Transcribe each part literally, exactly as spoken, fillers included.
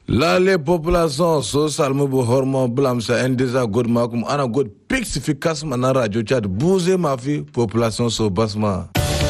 La les populations so salmu bu hormo blam sa endeza god makum ana god pixifikas mana radio chat bouze ma fi population so basma.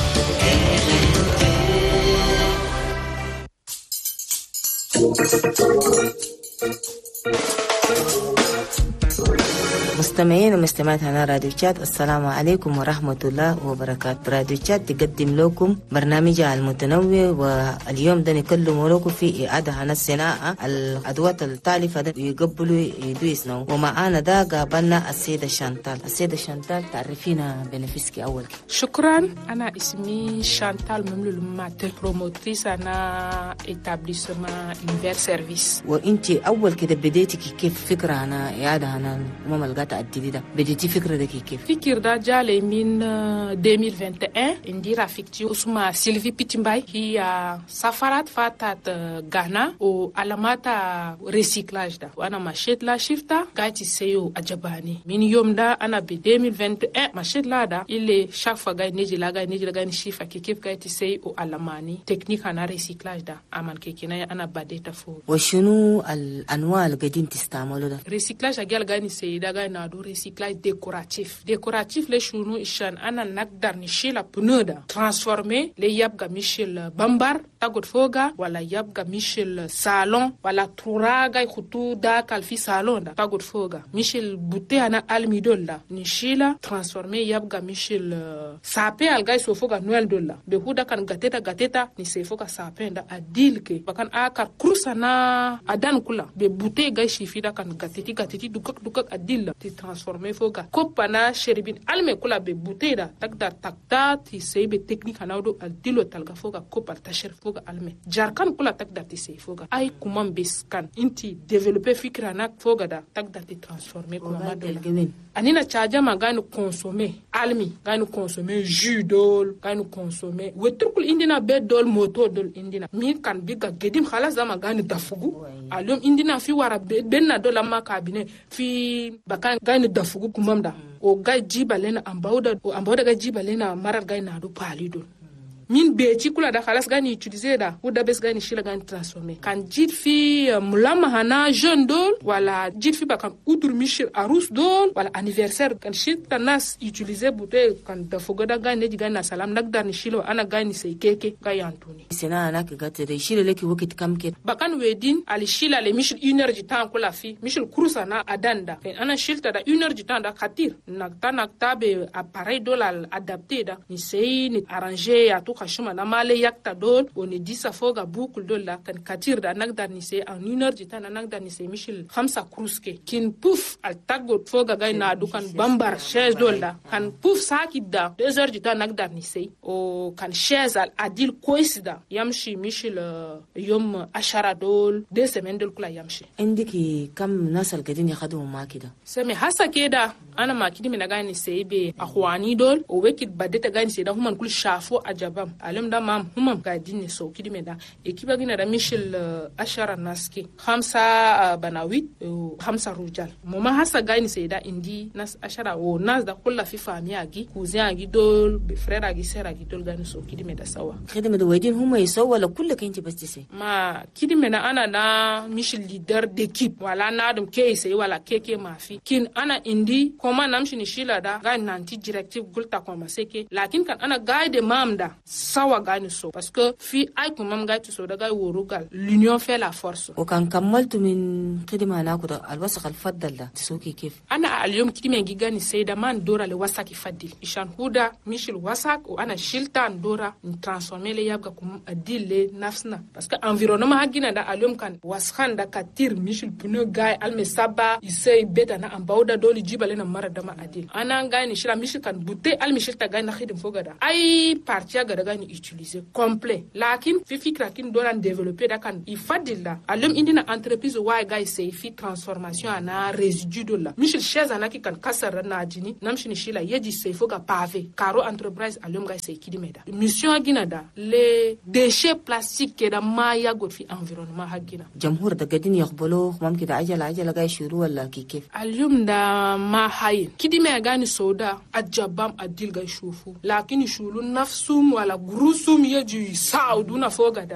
مستمعين ومستمعات هنا راديو تشات، السلام عليكم ورحمة الله وبركاته. راديو تشات تقدم لكم برنامجها المتنوع، واليوم ده نكلم لكم في إعادة عن الصناعة الأدوات التالفة ده يقبلوا يدويسنا. ومعانا ده قابلنا السيدة شانتال. السيدة شانتال تعرفينا بنفسك أول. شكرا، أنا اسمي شانتال مملول مات بروموتريس أنا إتابليسما إنفير سيرفيس. وإنتي أول كده بديتي كيف فكرة عن إعادة عن ماما الغات الجديدة؟ بديتي فكرة ده كيف؟ فكرة ده جالي من ألفين وواحد وعشرين. عندي رفيقتي اسمها سيلفي بيتمباي، هي سافرت فاتت غانا وعلامات ريسيكلاج ده، وأنا مشيت لا شفتا قاعدة سيو أجباني. من يوم ده أنا ب ألفين وواحد وعشرين مشيت لا ده اللي شافا قاعد نيجي لا قاعد نيجي لا قاعد نشوفها كيف قاعدة سيو علاماني تكنيك أنا ريسيكلاج ده أمان كيكنا أنا بديت فوق. وشنو الأنواع اللي قاعدين تستعملوا ده؟ ريسيكلاج أجيال قاعد نسي ده قاعد نادو ريسيكلاج ديكوراتيف. ديكوراتيف لشنو إشان أنا نقدر نشيل بنودا ترانسفورمي ليبقى مشيل بامبر تاخد فوقا، ولا يبقى مشيل صالون، ولا تراغا يخطو داك في صالون ده تاخد فوقا، مشيل بوتي أنا الميدول ده نشيلا ترانسفورمي يبقى مشيل سابي الجاي سوفوقا نويل دولا بهودا كان غاتيتا غاتيتا نسيفوقا سابي ده أديلك بكان آكار كروسنا أدان كلا ببوتي جاي شيفيدا كان غاتيتي غاتيتي دوكك دوكك أديل ترانسفورمي فوقا كوبانا شربين ألمي كلا ببوتي ده تقدر تقدر تسي بتكنيك أناودو أديلو تلقى فوقا كوبا تشرب فوقا ألمي جاركان كلا تقدر تسي فوقا أي كمان بس كان إنتي ديفلوبي فكرة ناك فوقا ده تقدر تترانسفورمي كمان دولا. أنينا تشاجا ما غانو كونسومي ألمي غانو كونسومي جو دول غانو كونسومي وتركل إندينا بيت دول موتور دول إندينا مين كان بيجا قديم خلاص زما غانو دافوغو اليوم إندينا في ورا بينا دولا ما كابينه في بكان غانو دافوغو كمام دا وغاي جيبا لنا أمباودا وأمباودا غاي جيبا لنا مرات غاي نادو بالي دول min beji kula da khalas gani utiliser da uda bes gani shila gani transformer kan jit fi mulama hana jeune dol wala jit fi bakan udur michel arus dol wala anniversaire kan shita nas utiliser bute kan da fogoda gani ji gani salam nagdar ni shilo ana gani sai keke ga yantuni sina ana ka gate da shilo leki wakit kam ke bakan wedin ali shila le michel une heure du temps kula fi michel kurusa na adanda ana shilta da une heure du temps da khatir nakta nakta be appareil dol al adapté da ni sei ni arranger ya to kashuma na male yakta dol oni disa foga boucle dol la kan katir da nagdar ni se en une heure du temps na nagdar ni se michel khamsa kruske kin pouf al tagot foga gay na dukan bambar chaise dol la kan pouf sakid da deux heures du temps nagdar ni se o kan chaise al adil koisda yamshi michel yom ashara dol deux semaines dol kula yamshi indiki kam nasal gadin ya khadu ma kida sami hasa keda ana makidi mina gani se be akhwani dol o wekit badeta gani se da human kul shafo ajabam alam da mam humam gadin so kidi meda ekiba gina da michel uh, ashara naski khamsa uh, banawit uh, khamsa rujal moma hasa gani se da indi nas ashara o nas da kulla fi fami agi cousin agi dol be frère agi sœur agi dol gani so kidi meda sawa khidma da wadin huma yasaw wala kullu kanti bas tise ma kidi mena ana na michel leader d'équipe wala na dum ke sai wala keke mafi kin ana indi koma namshi ni shila da gani nanti directive gulta koma seke lakin kan ana guide mam da sawa gani so parce que fi ay ko mam gati so daga worugal l'union fait la force o kan kamaltu min khidma na ko al wasaq al faddal da tsoki kif ana al yom kidi men gigani sayda man dora le wasaki faddil ishan huda michel wasak o ana shiltan dora ni transformer le yabga kum adille nafsna parce que environnement hagina da al yom kan waskan da katir michel pneu gay al mesaba isay beta na ambauda doli jibale na mara dama adil ana gani shila michel kan butte al michel ta gani khidim fogada ay partia gada gani utiliser complet lakin fi fikra kin dolan développer da kan ifadilla alum indina entreprise wa gay say fi transformation ana résidu de la michel chaise ana ki kan kasar na jini namshini shila yeji say foga pavé caro entreprise alum gay say kidimeda mission agina da les déchets plastiques da maya got fi environnement hagina jamhur da gadin yaqbalo mumkin da ajala ajala gay shuru wala kikif alum da ma hay kidime gani soda ajabam adil gay shufu lakin shulu nafsum wala grusum yeji sauduna fogada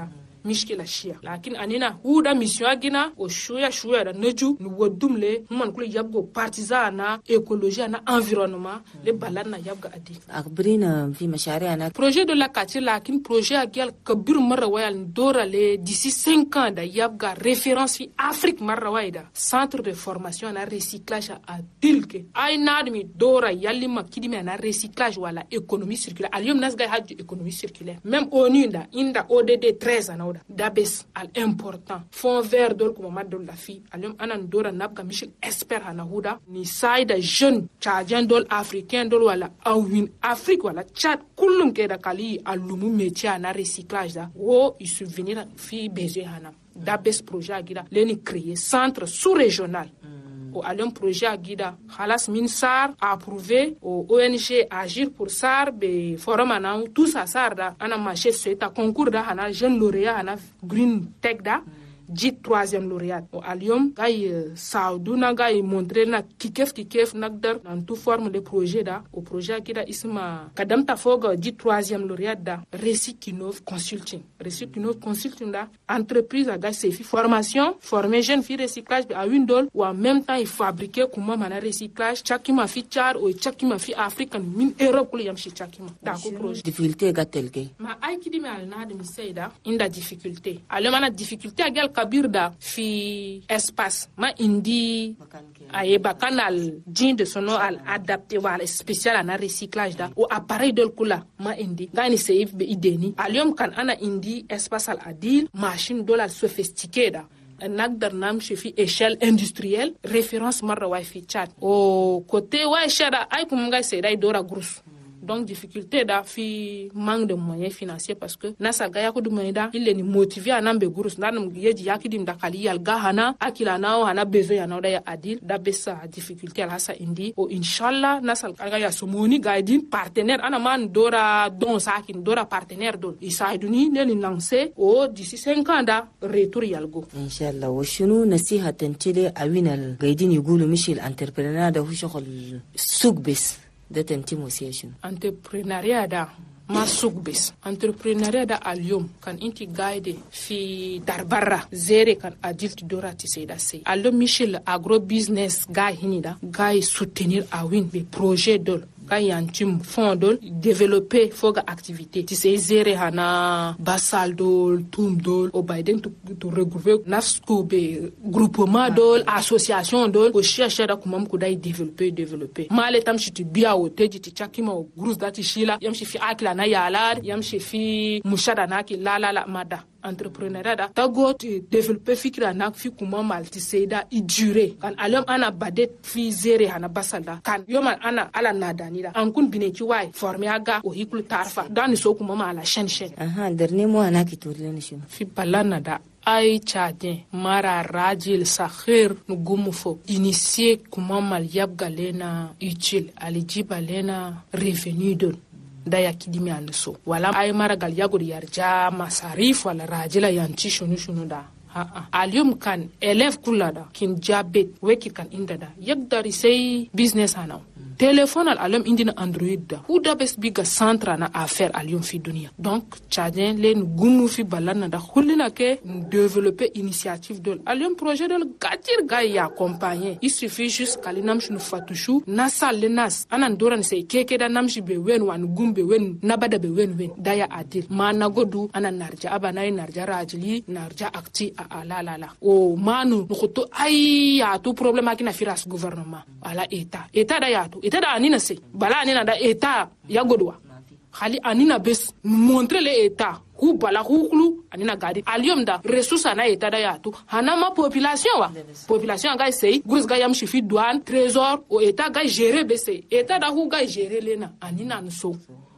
mishkila shia lakin anina huda mission agina o shuya shuya da neju nu wodumle man kula yabgo partisan na écologie na environnement le balana yabga adi akbrina fi mashari'ana projet de la quartier lakin projet agyal kabir marra wayal dora le d'ici cinq ans da yabga référence fi Afrique marra wayda centre de formation na recyclage a dilke ay nadmi dora yalli makidimi na recyclage wala économie circulaire aliyom nasga haju économie circulaire même onu nda inda O D D treize anawda dabes al important fond vert dol ko madol la fi aliyom anan dora nabga michel expert hana huda ni saida jeune tchadien dol africain dol wala awin Afrique wala Tchad kullum ke da kali alumu métier na recyclage da wo il subvenir fi besoin hana dabes projet agida leni créer centre sous-régional au allium projet agida halas minsar approuvé au O N G agir pour sar be forum ana tout ça sar da ana marché c'est concours da hana jeune lauréat hana green tech da dit troisième lauréat au allium gay sauduna gay montrer na kikef kikef nakdar dans tout forme de projet da au projet agida isma kadam ta foga dit troisième lauréat da Recyclove Consulting Recyclove Consulting da entreprise a gay sefi formation former jeune fi recyclage à Windol ou en même temps il fabriquer comment mana recyclage chakima fi char ou chakima fi African min Europe ko yam shi chakima da ko projet difficulté gatelke ma ay kidi me al na de misayda inda difficulté ale mana difficulté agal kabir da fi espace ma indi aye bakanal din de sono al adapté wala spécial na recyclage da o appareil del kula ma indi gani save be ideni alium kan ana indi espace al adil machine dollar sophistiquée da nagdar nam fi échelle industrielle référence marra wa fi Tchad o côté wa shada ay kum ga se dai dora grous donc difficulté da fi manque de moyens financiers parce que nasa gaya ko dum da il est motivé anambe gurus nanam yeji yakidim da kali yal gahana akila nao hana besoin ya da ya adil da besa difficulté ala sa indi o inshallah nasal gaya somoni gaidin partenaire ana man dora don sakin dora partenaire dol isaiduni ne ni lancer o d'ici cinq ans da retour yalgo inshallah wa shunu nasihatan tile awinal gaidin yugulu mishil entrepreneur da hu shogol sugbis de intimation entrepreneuriat da ma sugbis entrepreneuriat da alium kan inti guide fi darbarra zere kan adult dorati sayda say allo michel agro business ga hinida ga soutenir a win be projet dol ka yantim fondol développer foga activité ti say zere hana basal dol tum dol o baiden to, to regrouper nasko be groupement dol association dol o chercher da kumam ko dai développer développer male tam chiti biya o teji ti chakima o grous dati shila yam shi fi akla na yala yam shi fi mushada na ki la la la mada entrepreneuriat da tago ti développer fikra na fi kuma malti seda i durer kan alam ana badet fi zere hana basalda kan yoma ana ala nadani da an kun bine ki wai former aga o hikul tarfa dan so kuma mala shen shen aha darne mo ana ki turlen shi fi balana da ay Tchadien mara rajil sakhir nu gumu fo initier kuma mal yab galena utile alijiba lena revenu don daya kidimi anso wala ay maragal yagor yarja masarif wala rajila yanti shunu shunu da ha ha alium kan élève kulada kin jabet weki kan indada yagdari say business hanaw téléphone al alam indina android da huda bes biga centre na affaire alium fi dunia donc Tchadien len gumu fi balana da khulina ke développer initiative dol alium projet dol gatir ga ya accompagner il suffit juste kalinam shunu fatushu nasal lenas anan doran say keke da namshi be wen wan gumbe wen nabada be wen wen daya adil mana godu anan narja abana narja rajili narja akti a ala la la o manu nukuto ay ya tu problème akina firas gouvernement ala état état da ya tu état da anina se bala anina da état ya godwa khali anina bes montrer les état hu bala huklu anina gadi alium da ressource na état da ya tu hanama population wa population ga sey gurs ga yam chifi douane trésor o état ga gérer be sey état da hu ga gérer lena anina nso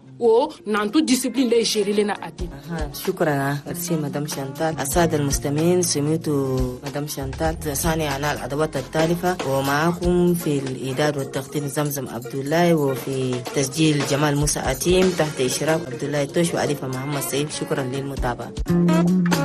o nantu discipline لي يشيري لنا أدي. شكرا أرسي مدام شانتال. السادة المستمعين سمعتوا مدام شانتال تساني عن الأدوات التالفة ومعكم في الإعداد والتقديم زمزم عبد الله وفي تسجيل جمال موسى أتيم تحت إشراف عبد الله توش وأليفة محمد سيف. شكرا للمتابعة.